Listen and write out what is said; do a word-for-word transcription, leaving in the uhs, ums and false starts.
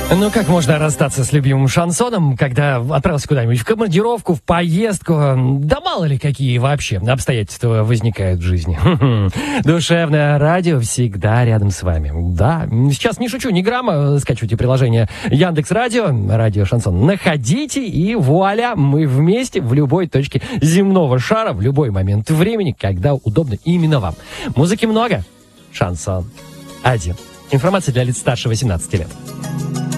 Ну, как можно расстаться с любимым шансоном, когда отправился куда-нибудь в командировку, в поездку? Да мало ли какие вообще обстоятельства возникают в жизни. Душевное радио всегда рядом с вами. Да, сейчас не шучу, ни грамма. Скачивайте приложение Яндекс.Радио, радио Шансон. Находите, и вуаля, мы вместе в любой точке земного шара, в любой момент времени, когда удобно именно вам. Музыки много. Шансон один. Информация для лиц старше восемнадцати лет.